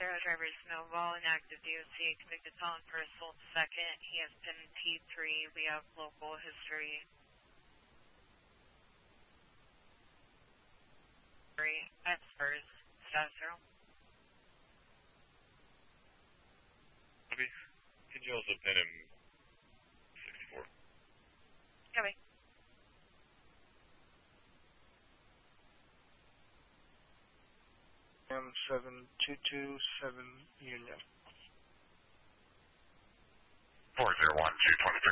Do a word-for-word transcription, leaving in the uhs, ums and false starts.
Zero driver Snowball, an active D O C, convicted felon for assault second. He has been T three. We have local history. Three. At first. Status zero. Copy. Can you also pin him sixty-four? Copy. M seven two two seven Union. four zero one two twenty-three.